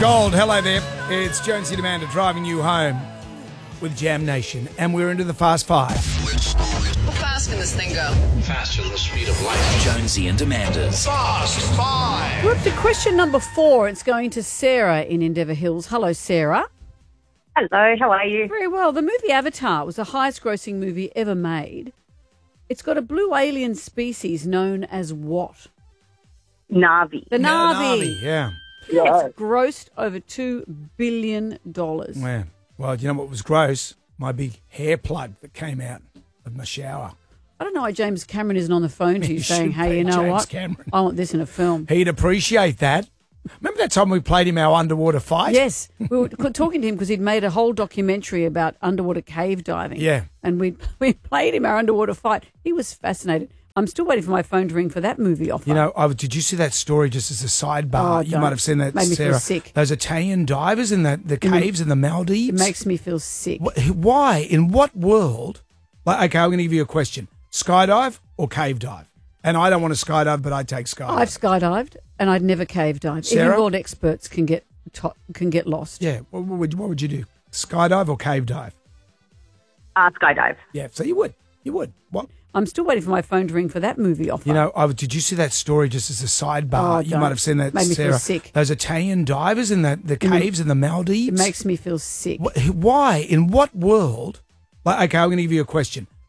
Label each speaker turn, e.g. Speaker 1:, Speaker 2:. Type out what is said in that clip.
Speaker 1: Gold, hello there. It's Jonesy Demander driving you home with Jam Nation, and we're into the Fast Five.
Speaker 2: How fast can this thing go?
Speaker 3: Faster than the speed of light.
Speaker 4: Jonesy and Demander's
Speaker 3: Fast Five.
Speaker 5: We're up to question number 4. It's going to Sarah in Endeavour Hills. Hello, Sarah.
Speaker 6: Hello, how are you?
Speaker 5: Very well. The movie Avatar was the highest grossing movie ever made. It's got a blue alien species known as what?
Speaker 6: Navi.
Speaker 5: The Na'vi.
Speaker 1: Yeah.
Speaker 5: It's grossed over $2 billion.
Speaker 1: Yeah. Well, you know what was gross? My big hair plug that came out of my shower.
Speaker 5: I don't know why James Cameron isn't on the phone to you
Speaker 1: He
Speaker 5: saying,
Speaker 1: should
Speaker 5: hey,
Speaker 1: be,
Speaker 5: you know
Speaker 1: James
Speaker 5: what?
Speaker 1: Cameron.
Speaker 5: I want this in a film.
Speaker 1: He'd appreciate that. Remember that time we played him our underwater fight?
Speaker 5: Yes. We were talking to him because he'd made a whole documentary about underwater cave diving.
Speaker 1: Yeah.
Speaker 5: And we played him our underwater fight. He was fascinated. I'm still waiting for my phone to ring for that movie offer.
Speaker 1: You know, did you see that story just as a sidebar?
Speaker 5: Oh,
Speaker 1: You
Speaker 5: don't.
Speaker 1: might have seen that,
Speaker 5: Made me feel
Speaker 1: Sarah.
Speaker 5: sick.
Speaker 1: Those Italian divers in the caves in the Maldives.
Speaker 5: It makes me feel sick.
Speaker 1: Why? In what world? Like, okay, I'm going to give you a question. Skydive or cave dive? And I don't want to skydive, but I take skydive.
Speaker 5: I've skydived and I'd never cave dive.
Speaker 1: Sarah?
Speaker 5: Even world experts can get lost.
Speaker 1: Yeah. What would you do? Skydive or cave dive?
Speaker 6: Skydive.
Speaker 1: Yeah. So you would. You would. What?
Speaker 5: I'm still waiting for my phone to ring for that movie offer.
Speaker 1: You know, did you see that story just as a sidebar?
Speaker 5: Oh,
Speaker 1: You
Speaker 5: don't.
Speaker 1: might have seen that,
Speaker 5: Made me feel
Speaker 1: Sarah.
Speaker 5: sick.
Speaker 1: Those Italian divers in the caves in the Maldives.
Speaker 5: It makes me feel sick.
Speaker 1: Why? In what world? Like, okay, I'm going to give you a question.